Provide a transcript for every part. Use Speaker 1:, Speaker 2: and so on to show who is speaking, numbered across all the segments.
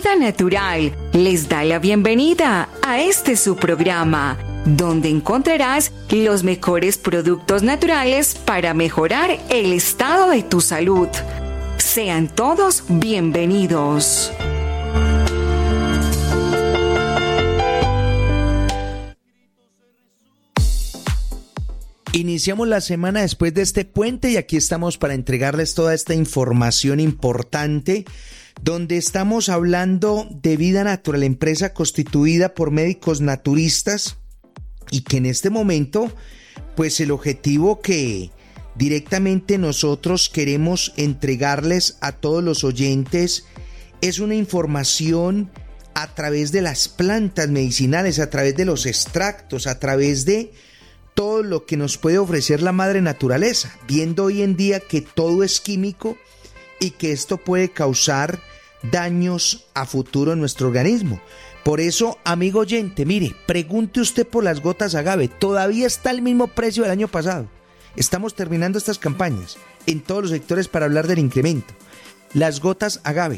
Speaker 1: Vida Natural les da la bienvenida a este su programa, donde encontrarás los mejores productos naturales para mejorar el estado de tu salud. Sean todos bienvenidos.
Speaker 2: Iniciamos la semana después de este puente y aquí estamos para entregarles toda esta información importante, donde estamos hablando de Vida Natural, empresa constituida por médicos naturistas, y que en este momento, pues el objetivo que directamente nosotros queremos entregarles a todos los oyentes es una información a través de las plantas medicinales, a través de los extractos, a través de todo lo que nos puede ofrecer la madre naturaleza, viendo hoy en día que todo es químico y que esto puede causar daños a futuro en nuestro organismo. Por eso, amigo oyente, mire, pregunte usted por las gotas agave, todavía está el mismo precio del año pasado. Estamos terminando estas campañas en todos los sectores para hablar del incremento. Las gotas agave,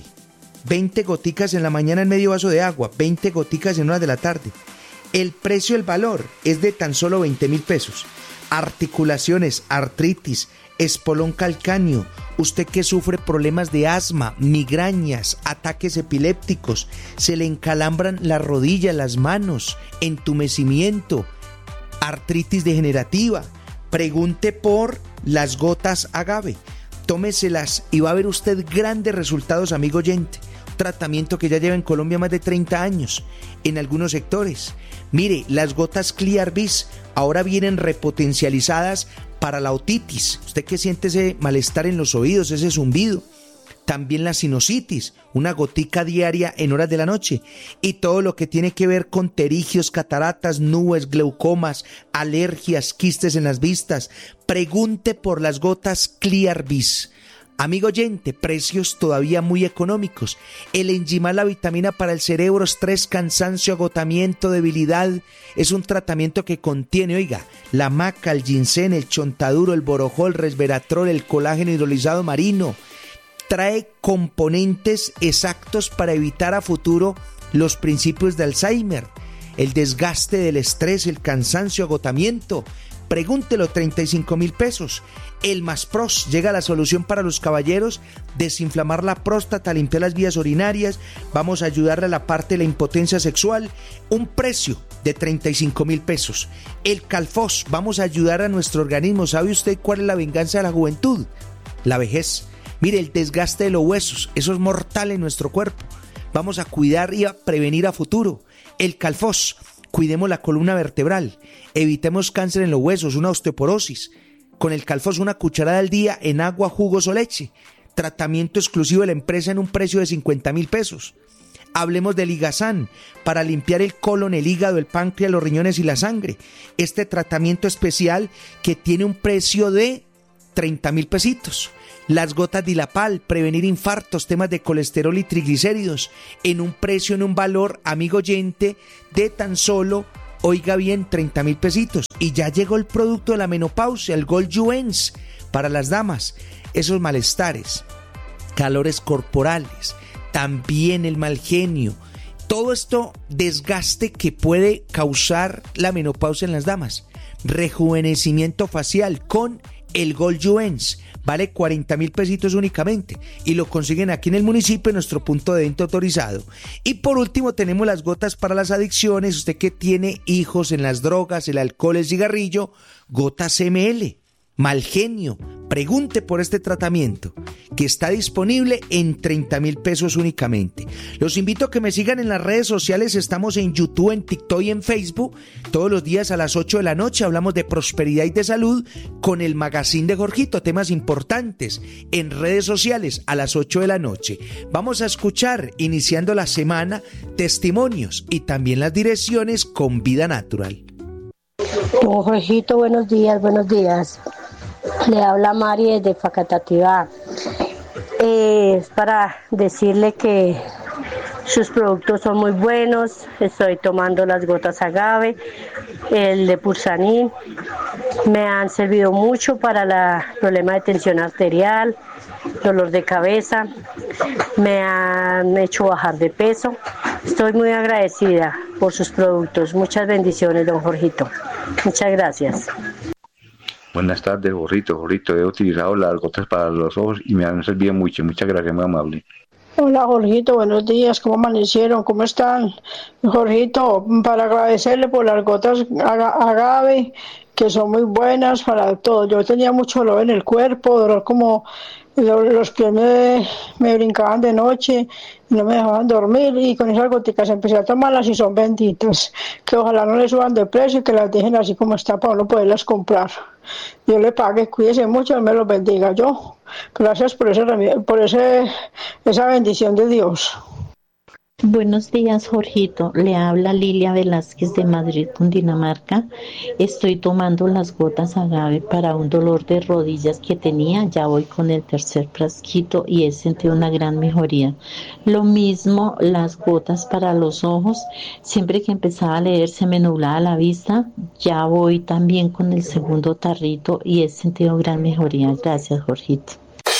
Speaker 2: 20 goticas en la mañana en medio vaso de agua, 20 goticas en horas de la tarde. El precio, el valor es de tan solo 20,000 pesos. Articulaciones, artritis, espolón calcáneo, usted que sufre problemas de asma, migrañas, ataques epilépticos, se le encalambran las rodillas, las manos, entumecimiento, artritis degenerativa, pregunte por las gotas agave. Tómeselas y va a ver usted grandes resultados, amigo oyente. Tratamiento que ya lleva en Colombia más de 30 años en algunos sectores. Mire, las gotas Clear-Bis ahora vienen repotencializadas para la otitis. Usted que siente ese malestar en los oídos, ese zumbido. También la sinusitis, una gotica diaria en horas de la noche. Y todo lo que tiene que ver con pterigios, cataratas, nubes, glaucomas, alergias, quistes en las vistas. Pregunte por las gotas Clear-Bis. Amigo oyente, precios todavía muy económicos. El Enzimal, la vitamina para el cerebro, estrés, cansancio, agotamiento, debilidad. Es un tratamiento que contiene, oiga, la maca, el ginseng, el chontaduro, el borojol, resveratrol, el colágeno hidrolizado marino. Trae componentes exactos para evitar a futuro los principios de Alzheimer, el desgaste del estrés, el cansancio, agotamiento. Pregúntelo, 35,000 pesos. El Maspros llega a la solución para los caballeros, desinflamar la próstata, limpiar las vías urinarias, vamos a ayudarle a la parte de la impotencia sexual, un precio de 35,000 pesos. El Calfos, vamos a ayudar a nuestro organismo. ¿Sabe usted cuál es la venganza de la juventud? La vejez. Mire, el desgaste de los huesos, eso es mortal en nuestro cuerpo. Vamos a cuidar y a prevenir a futuro. El Calfos, cuidemos la columna vertebral, evitemos cáncer en los huesos, una osteoporosis. Con el Calfos, una cucharada al día en agua, jugos o leche. Tratamiento exclusivo de la empresa en un precio de 50,000 pesos. Hablemos del Ligazán, para limpiar el colon, el hígado, el páncreas, los riñones y la sangre. Este tratamiento especial que tiene un precio de 30,000 pesitos. Las gotas Dilapal, prevenir infartos, temas de colesterol y triglicéridos, en un precio, en un valor, amigo oyente, de tan solo, oiga bien, 30,000 pesitos. Y ya llegó el producto de la menopausia, el Gold Juens, para las damas, esos malestares, calores corporales, también el mal genio, todo esto desgaste que puede causar la menopausia en las damas. Rejuvenecimiento facial con el Gold Juens, vale 40,000 pesitos únicamente y lo consiguen aquí en el municipio, en nuestro punto de venta autorizado. Y por último tenemos las gotas para las adicciones, usted que tiene hijos en las drogas, el alcohol, el cigarrillo, gotas ML, mal genio, pregunte por este tratamiento que está disponible en 30,000 pesos únicamente. Los invito a que me sigan en las redes sociales, estamos en YouTube, en TikTok y en Facebook. Todos los días a las 8 de la noche hablamos de prosperidad y de salud con el magazine de Jorgito, temas importantes en redes sociales a las 8 de la noche. Vamos a escuchar, iniciando la semana, testimonios y también las direcciones con Vida Natural.
Speaker 3: Don Jorgito, buenos días, buenos días. Le habla Mari desde Facatativá. Es para decirle que sus productos son muy buenos. Estoy tomando las gotas agave, el de Pursanin. Me han servido mucho para el problema de tensión arterial, dolor de cabeza, me han hecho bajar de peso. Estoy muy agradecida por sus productos. Muchas bendiciones, don Jorgito. Muchas gracias.
Speaker 4: Buenas tardes, Jorgito. He utilizado las gotas para los ojos y me han servido mucho. Muchas gracias, muy amable.
Speaker 5: Hola, Jorgito, buenos días. ¿Cómo amanecieron? ¿Cómo están? Jorgito, para agradecerle por las gotas agave, que son muy buenas para todo. Yo tenía mucho dolor en el cuerpo, dolor como los pies me brincaban de noche y no me dejaban dormir, y con esas goticas empecé a tomarlas y son benditas. Que ojalá no les suban de precio y que las dejen así como está para uno poderlas comprar. Dios le pague, cuídese mucho, Dios me los bendiga. Gracias por esa bendición de Dios.
Speaker 6: Buenos días, Jorgito. Le habla Lilia Velázquez de Madrid, Cundinamarca. Estoy tomando las gotas agave para un dolor de rodillas que tenía. Ya voy con el tercer frasquito y he sentido una gran mejoría. Lo mismo las gotas para los ojos. Siempre que empezaba a leer se me nublaba la vista. Ya voy también con el segundo tarrito y he sentido gran mejoría. Gracias, Jorgito.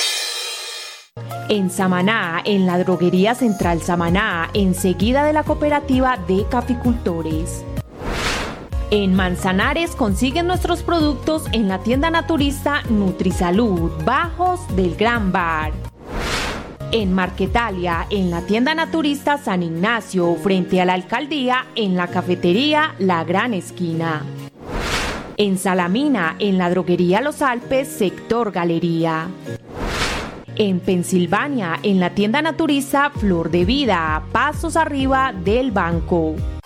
Speaker 7: En Samaná, en la Droguería Central Samaná, enseguida de la Cooperativa de Caficultores. En Manzanares consiguen nuestros productos en la tienda naturista Nutrisalud, Bajos del Gran Bar. En Marquetalia, en la tienda naturista San Ignacio, frente a la alcaldía, en la cafetería La Gran Esquina. En Salamina, en la Droguería Los Alpes, sector Galería. En Pensilvania, en la tienda naturista Flor de Vida, pasos arriba del banco.